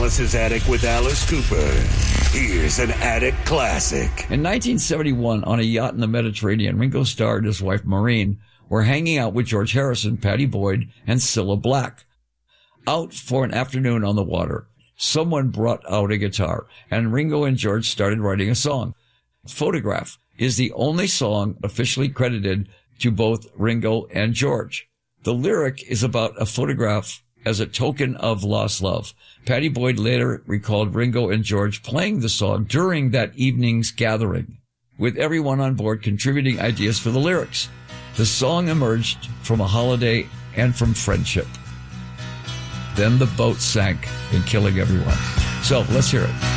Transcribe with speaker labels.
Speaker 1: Alice's Attic with Alice Cooper. Here's an Attic classic.
Speaker 2: In 1971, on a yacht in the Mediterranean, Ringo Starr and his wife Maureen were hanging out with George Harrison, Pattie Boyd, and Cilla Black. Out for an afternoon on the water, someone brought out a guitar, and Ringo and George started writing a song. Photograph is the only song officially credited to both Ringo and George. The lyric is about a photograph as a token of lost love. Pattie Boyd later recalled Ringo and George playing the song during that evening's gathering, with everyone on board contributing ideas for the lyrics. The song emerged from a holiday and from friendship. Then the boat sank in killing everyone. So let's hear it.